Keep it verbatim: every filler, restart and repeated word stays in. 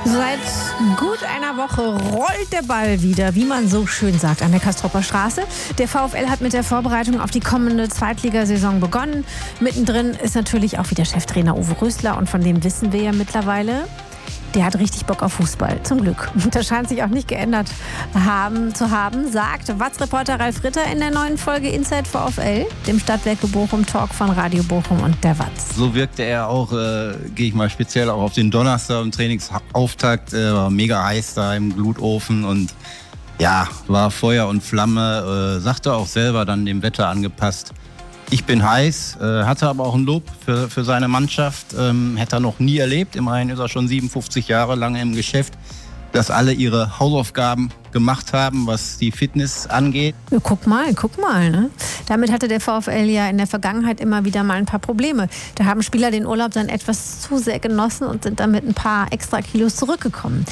Seit gut einer Woche rollt der Ball wieder, wie man so schön sagt, an der Castropper Straße. Der VfL hat mit der Vorbereitung auf die kommende Zweitligasaison begonnen. Mittendrin ist natürlich auch wieder Cheftrainer Uwe Rösler und von dem wissen wir ja mittlerweile, der hat richtig Bock auf Fußball, zum Glück. Das scheint sich auch nicht geändert haben, zu haben, sagt Watz-Reporter Ralf Ritter in der neuen Folge Inside VfL, dem Stadtwerke Bochum Talk von Radio Bochum und der Watz. So wirkte er auch, äh, gehe ich mal speziell auch auf den Donnerstag im Trainingsauftakt, äh, war mega heiß da im Glutofen und ja, war Feuer und Flamme, äh, sagte auch selber dann dem Wetter angepasst. Ich bin heiß, äh, hatte aber auch ein Lob für, für seine Mannschaft, ähm, hätte er noch nie erlebt. Immerhin ist er schon siebenundfünfzig Jahre lang im Geschäft, dass alle ihre Hausaufgaben gemacht haben, was die Fitness angeht. Ja, guck mal, guck mal. Ne? Damit hatte der VfL ja in der Vergangenheit immer wieder mal ein paar Probleme. Da haben Spieler den Urlaub dann etwas zu sehr genossen und sind dann mit ein paar extra Kilos zurückgekommen.